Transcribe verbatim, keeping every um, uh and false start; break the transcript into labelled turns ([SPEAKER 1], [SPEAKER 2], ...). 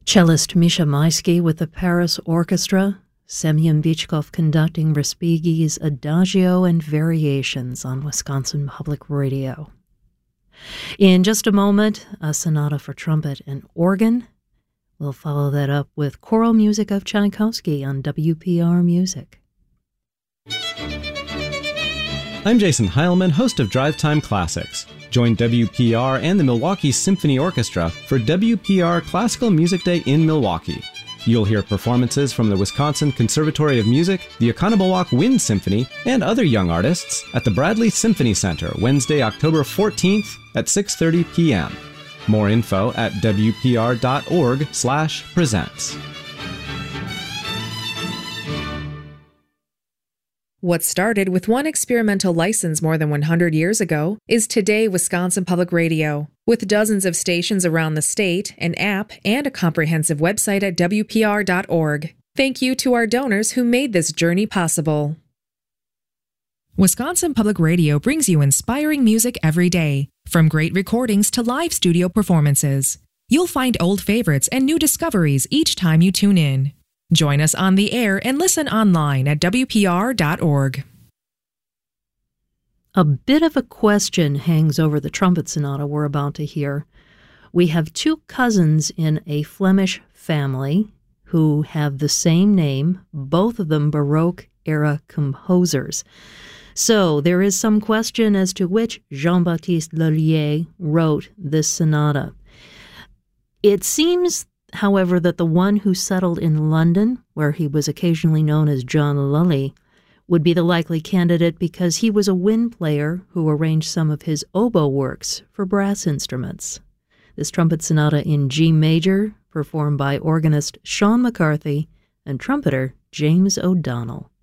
[SPEAKER 1] Cellist Misha Maisky with the Paris Orchestra, Semyon Bychkov conducting Respighi's Adagio and Variations on Wisconsin Public Radio. In just a moment, a sonata for trumpet and organ. We'll follow that up with choral music of Tchaikovsky on W P R Music.
[SPEAKER 2] I'm Jason Heilman, host of Drive Time Classics. Join W P R and the Milwaukee Symphony Orchestra for W P R Classical Music Day in Milwaukee. You'll hear performances from the Wisconsin Conservatory of Music, the Oconomowoc Wind Symphony, and other young artists at the Bradley Symphony Center Wednesday, October fourteenth at six thirty p.m. More info at wpr.org slash presents.
[SPEAKER 3] What started with one experimental license more than one hundred years ago is today Wisconsin Public Radio. With dozens of stations around the state, an app, and a comprehensive website at w p r dot org. Thank you to our donors who made this journey possible. Wisconsin Public Radio brings you inspiring music every day, from great recordings to live studio performances. You'll find old favorites and new discoveries each time you tune in. Join us on the air and listen online at w p r dot org.
[SPEAKER 1] A bit of a question hangs over the trumpet sonata we're about to hear. We have two cousins in a Flemish family who have the same name, both of them Baroque-era composers. So there is some question as to which Jean-Baptiste Lullier wrote this sonata. It seems, however, that the one who settled in London, where he was occasionally known as John Lully, would be the likely candidate because he was a wind player who arranged some of his oboe works for brass instruments. This trumpet sonata in G major, performed by organist Sean McCarthy and trumpeter James O'Donnell.